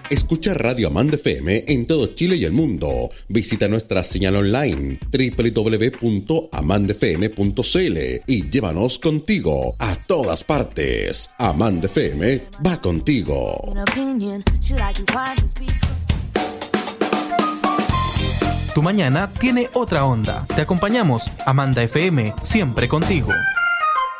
Escucha Radio Amanda FM en todo Chile y el mundo. Visita nuestra señal online www.amandafm.cl y llévanos contigo a todas partes. Amanda FM va contigo. Tu mañana tiene otra onda. Te acompañamos, Amanda FM, siempre contigo.